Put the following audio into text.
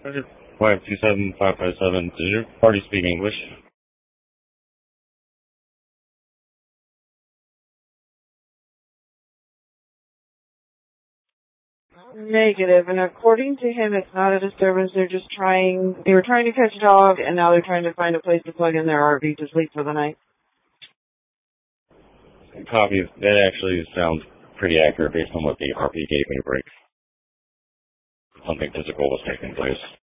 527-557. Does your party speak English? Negative, and according to him, it's not a disturbance. They were trying to catch a dog, and now they're trying to find a place to plug in their RV to sleep for the night. Copy. That actually sounds pretty accurate based on what the RP gave me to break. Something physical was taking place.